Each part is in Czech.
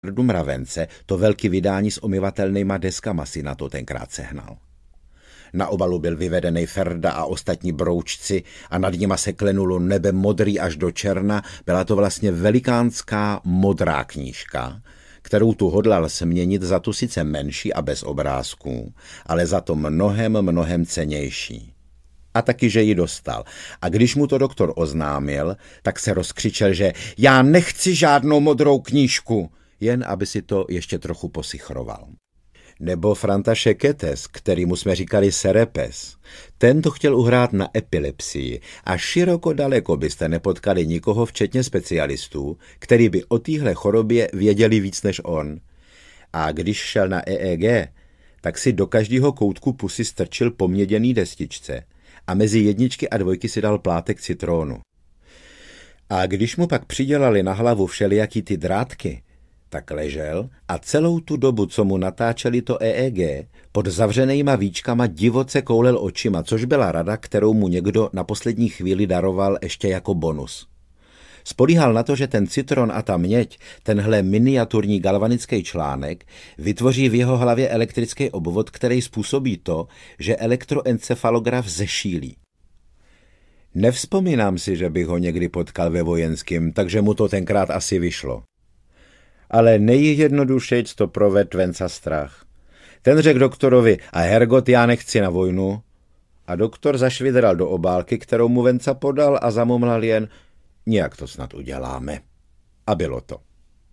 Richardu Mravence to velký vydání s omyvatelnýma deskama si na to tenkrát sehnal. Na obalu byl vyvedený Ferda a ostatní broučci a nad nima se klenulo nebe modrý až do černa. Byla to vlastně velikánská modrá knížka, kterou tu hodlal směnit za tu sice menší a bez obrázků, ale za to mnohem cennější. A taky, že ji dostal. A když mu to doktor oznámil, tak se rozkřičel, že já nechci žádnou modrou knížku, jen aby si to ještě trochu posichroval. Nebo Franta Šeketes, kterýmu jsme říkali Serepes. Ten to chtěl uhrát na epilepsii a široko daleko byste nepotkali nikoho, včetně specialistů, který by o téhle chorobě věděli víc než on. A když šel na EEG, tak si do každého koutku pusy strčil po měděný destičce a mezi 1 a 2 si dal plátek citrónu. A když mu pak přidělali na hlavu všelijaký ty drátky, tak ležel a celou tu dobu, co mu natáčeli to EEG, pod zavřenýma víčkama divoce koulel očima, což byla rada, kterou mu někdo na poslední chvíli daroval ještě jako bonus. Spolíhal na to, že ten citron a ta měď, tenhle miniaturní galvanický článek, vytvoří v jeho hlavě elektrický obvod, který způsobí to, že elektroencefalograf zešílí. Nevzpomínám si, že bych ho někdy potkal ve vojenském, takže mu to tenkrát asi vyšlo. Ale nejjednodušejc to proved Venca Strach. Ten řekl doktorovi, a hergot, já nechci na vojnu. A doktor zašvidral do obálky, kterou mu Venca podal a zamumlal jen, nějak to snad uděláme. A bylo to.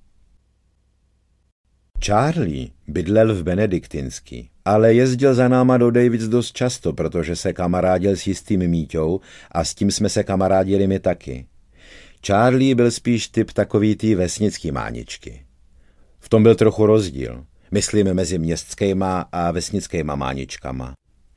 Charlie bydlel v Benediktinský, ale jezdil za náma do Davids dost často, protože se kamarádil s jistým Míťou a s tím jsme se kamarádili my taky. Charlie byl spíš typ takový tý vesnický máničky. V tom byl trochu rozdíl, myslím mezi městskýma a vesnickýma máničkama.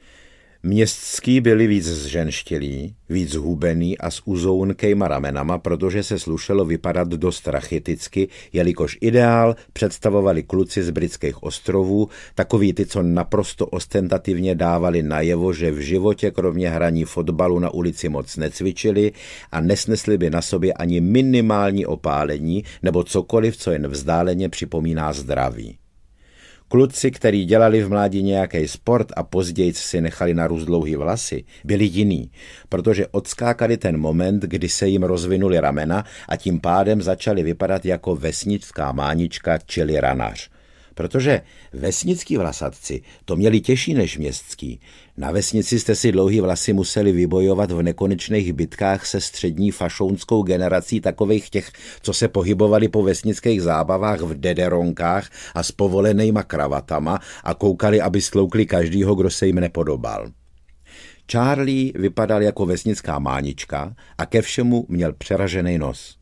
Městský byli víc zženštilí, víc hubený a s uzounkejma ramenama, protože se slušelo vypadat dost rachiticky, jelikož ideál představovali kluci z britských ostrovů, takový ty, co naprosto ostentativně dávali najevo, že v životě kromě hraní fotbalu na ulici moc necvičili a nesnesli by na sobě ani minimální opálení nebo cokoliv, co jen vzdáleně připomíná zdraví. Kluci, který dělali v mládí nějaký sport a později si nechali narůst dlouhý vlasy, byli jiný, protože odskákali ten moment, kdy se jim rozvinuli ramena a tím pádem začali vypadat jako vesnická mánička, čili ranař. Protože vesnický vlasatci to měli těžší než městský. Na vesnici jste si dlouhý vlasy museli vybojovat v nekonečných bitkách se střední fašounskou generací takových těch, co se pohybovali po vesnických zábavách v dederonkách a s povolenýma kravatama a koukali, aby stloukli každýho, kdo se jim nepodobal. Charlie vypadal jako vesnická mánička a ke všemu měl přeražený nos.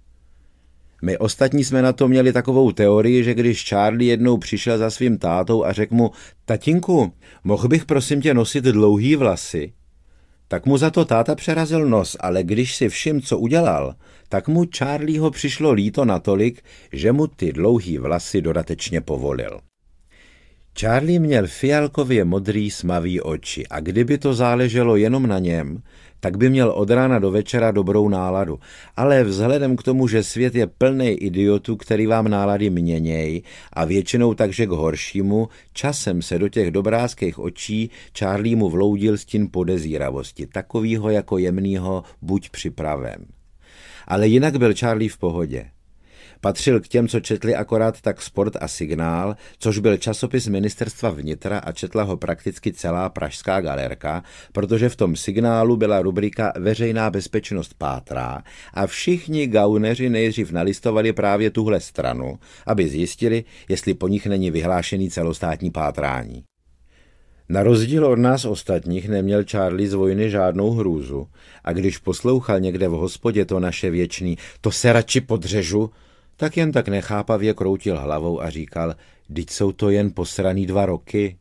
My ostatní jsme na to měli takovou teorii, že když Charlie jednou přišel za svým tátou a řekl mu, tatínku, mohl bych prosím tě nosit dlouhý vlasy? Tak mu za to táta přerazil nos, ale když si všim, co udělal, tak mu Charlieho přišlo líto natolik, že mu ty dlouhý vlasy dodatečně povolil. Charlie měl fialkově modrý smavý oči a kdyby to záleželo jenom na něm, tak by měl od rána do večera dobrou náladu. Ale vzhledem k tomu, že svět je plný idiotů, který vám nálady měněj a většinou takže k horšímu, časem se do těch dobrázkých očí Charlie mu vloudil stín podezíravosti, takovýho jako jemnýho buď připraven. Ale jinak byl Charlie v pohodě. Patřil k těm, co četli akorát tak Sport a Signál, což byl časopis ministerstva vnitra a četla ho prakticky celá pražská galerka, protože v tom Signálu byla rubrika Veřejná bezpečnost pátrá a všichni gauneři nejdřív nalistovali právě tuhle stranu, aby zjistili, jestli po nich není vyhlášený celostátní pátrání. Na rozdíl od nás ostatních neměl Charlie z vojny žádnou hrůzu a když poslouchal někde v hospodě to naše věčný "to se radši podřežu", tak jen tak nechápavě kroutil hlavou a říkal, vždyť jsou to jen posraný 2 roky.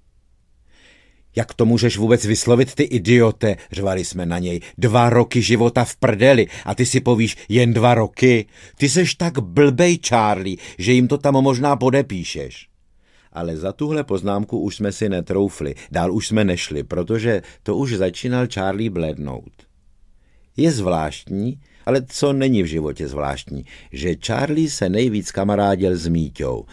Jak to můžeš vůbec vyslovit, ty idiote, řvali jsme na něj, 2 roky života v prdeli a ty si povíš jen 2 roky. Ty seš tak blbej, Charlie, že jim to tam možná podepíšeš. Ale za tuhle poznámku už jsme si netroufli, dál už jsme nešli, protože to už začínal Charlie blednout. Je zvláštní, Ale co není v životě zvláštní, že Charlie se nejvíc kamarádil s Míťou.